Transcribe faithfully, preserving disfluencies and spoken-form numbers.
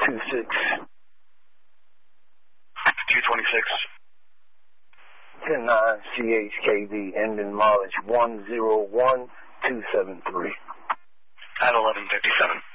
two six. two twenty-six. ten nine C H K D, ending mileage one zero one two seven three. At eleven fifty-seven.